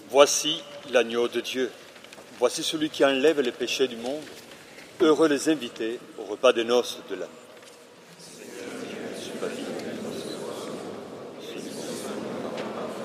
Voici l'agneau de Dieu. Voici celui qui enlève les péchés du monde. Heureux les invités au repas des noces de l'agneau.